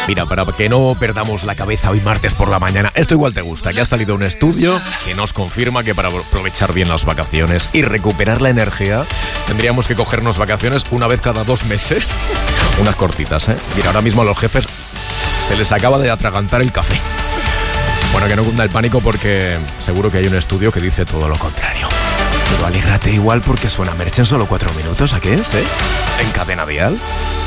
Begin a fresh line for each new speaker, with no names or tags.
Mira, para que no perdamos la cabeza hoy martes por la mañana, esto igual te gusta, que ha salido un estudio que nos confirma que para aprovechar bien las vacaciones y recuperar la energía, tendríamos que cogernos vacaciones una vez cada 2 meses. Unas cortitas, ¿eh? Mira, ahora mismo a los jefes se les acaba de atragantar el café. Bueno, que no cunda el pánico porque seguro que hay un estudio que dice todo lo contrario. Pero alégrate igual porque suena Merche en solo 4 minutos, ¿a qué es, En Cadena Dial.